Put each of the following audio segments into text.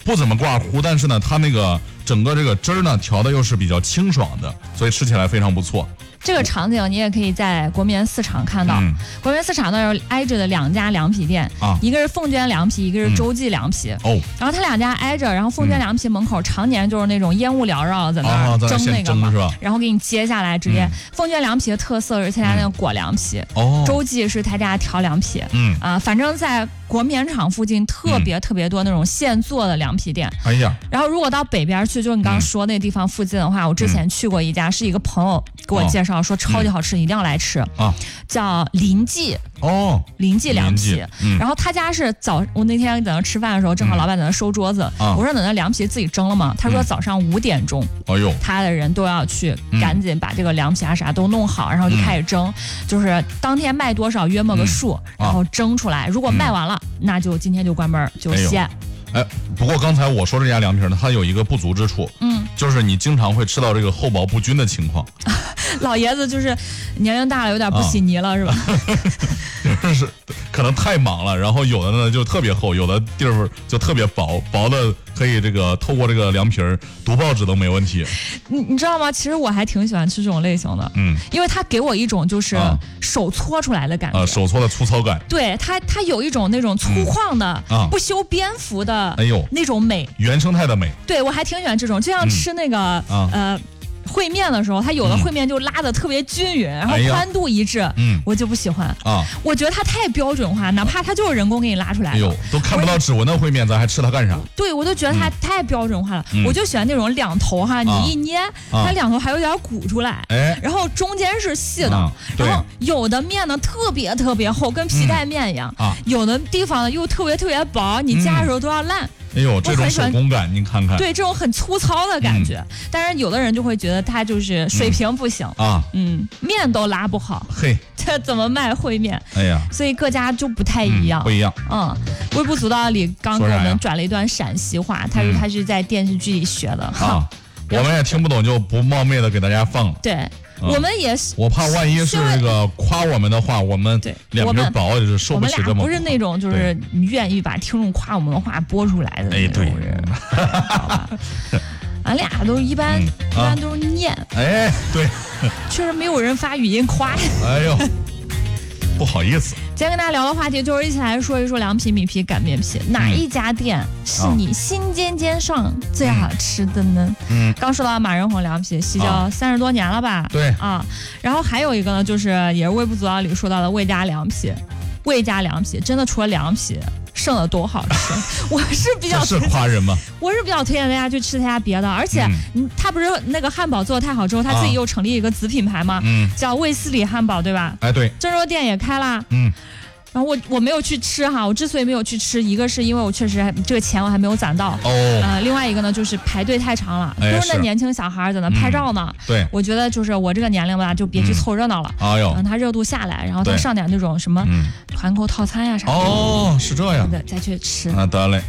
不怎么挂糊，但是呢，它那个整个这个汁儿呢调的又是比较清爽的，所以吃起来非常不错。 这个场景你也可以在国民4场看到。国民4场那儿挨着的2家凉皮店，一个是凤娟凉皮，一个是周记凉皮。然后它2家挨着，然后凤娟凉皮门口常年就是那种烟雾缭绕，在那儿蒸那个嘛， 是吧？ 然后给你接下来直接。凤娟凉皮的特色是他家那个果凉皮，周记是他家调凉皮。反正在国棉厂附近特别多那种现做的凉皮店。然后如果到北边去，就是你刚刚说那地方附近的话，我之前去过一家，是一个朋友给我介绍说超级好吃，一定要来吃叫临记。临记凉皮。然后他家是我那天在那吃饭的时候，正好老板在那收桌子，我说等那凉皮自己蒸了吗？他说早上5点钟，他的人都要去赶紧把这个凉皮啥都弄好，然后就开始蒸，就是当天卖多少约莫个数，然后蒸出来，如果卖完了，那就今天就关门就歇。 不过刚才我说这家凉皮呢，它有一个不足之处，就是你经常会吃到这个厚薄不均的情况。 老爷子就是年龄大了，有点不洗泥了，是吧？ 是，可能太忙了，然后有的呢就特别厚，有的地方就特别薄，薄的可以这个透过这个凉皮儿读报纸都没问题。 你知道吗？其实我还挺喜欢吃这种类型的，因为它给我一种就是手搓出来的感觉， 手搓的粗糙感。对， 它有一种那种粗犷的、不修边幅的，那种美， 原生态的美。 对，我还挺喜欢这种，就像吃那个烩面的时候，它有的烩面就拉的特别均匀，然后宽度一致，我就不喜欢我觉得它太标准化，哪怕它就是人工给你拉出来的， 都看不到指纹的烩面，咱还吃它干啥？ 对，我就觉得它太标准化了，我就喜欢那种两头你一捏，它两头还有点鼓出来，然后中间是细的，然后有的面呢特别厚，跟皮带面一样，有的地方呢又特别薄，你夹的时候都要烂。 这种手工感您看看， 对，这种很粗糙的感觉，但是有的人就会觉得它就是水平不行面都拉不好，这怎么卖烩面？所以各家就不太一样， 不一样。 微不足道里刚给我们转了一段陕西话，他是在电视剧里学的我们也听不懂，就不冒昧的给大家放了。 对。我们也是， 我怕万一是这个夸我们的话，我们两皮薄就是受不起这么。 不是那种就是愿意把听众夸我们的话播出来的那种人，好吧？俺俩都一般都是念， 对， 确实没有人发语音夸。 不好意思。 今天跟大家聊的话题就是一起来说一说凉皮、米皮、擀面皮，哪一家店是你心尖上最好吃的呢？刚说到马仁红凉皮，西郊30多年了吧？ 对然后还有一个呢，就是也是微不足道里说到的魏家凉皮。魏家凉皮真的除了凉皮，剩的都好吃。我是比较这是夸人吗？ 我是比较推荐大家去吃他家别的，而且他不是那个汉堡做的太好之后，他自己又成立一个子品牌吗？叫卫斯理汉堡，对吧？ 对， 郑州店也开啦。然后我没有去吃我之所以没有去吃，一个是因为我确实这个钱我还没有攒到，另外一个呢就是排队太长了，都是那年轻小孩在那拍照呢。 对， 我觉得就是我这个年龄吧，就别去凑热闹了。让它热度下来，然后再上点那种什么团购套餐呀啥的。 是这样。 再去吃。 得嘞。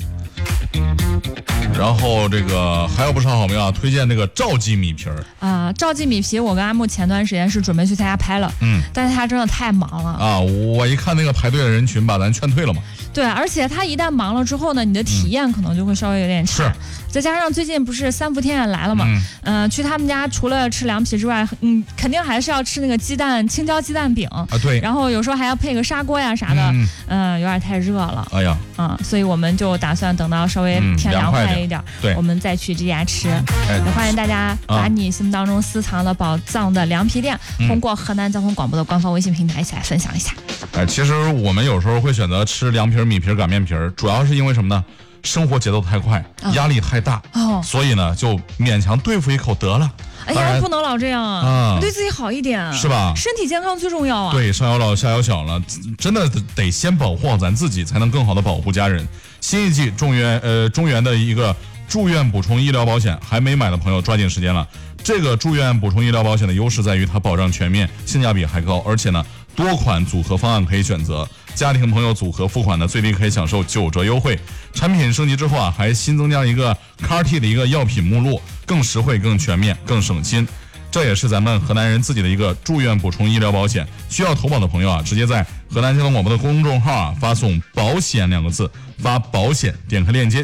然后这个还有不少好朋友推荐这个赵记米皮儿赵记米皮，我跟阿木前段时间是准备去他家拍了，但是他真的太忙了我一看那个排队的人群，把咱劝退了嘛。 对，而且他一旦忙了之后呢，你的体验可能就会稍微有点差。再加上最近不是3伏天也来了嘛，去他们家除了吃凉皮之外，肯定还是要吃那个青椒鸡蛋饼对， 然后有时候还要配个砂锅呀啥的，有点太热了。所以我们就打算等到稍微天凉快一点，我们再去这家吃。也欢迎大家把你心目当中私藏的宝藏的凉皮店，通过河南交通广播的官方微信平台一起来分享一下。 其实我们有时候会选择吃凉皮、米皮、擀面皮，主要是因为什么呢？生活节奏太快，压力太大，所以呢就勉强对付一口得了。 不能老这样对自己好一点，是吧？ 身体健康最重要对，上有老下有小了，真的得先保护好咱自己，才能更好的保护家人。新一季中原的一个住院补充医疗保险，还没买的朋友抓紧时间了。这个住院补充医疗保险的优势在于它保障全面，性价比还高，而且呢多款组合方案可以选择，家庭朋友组合付款呢最低可以享受9折优惠。产品升级之后还新增加了一个 CAR-T 的一个药品目录，更实惠、更全面、更省心。这也是咱们河南人自己的一个住院补充医疗保险。需要投保的朋友直接在河南交通广播的公众号发送保险2个字，发保险，点开链接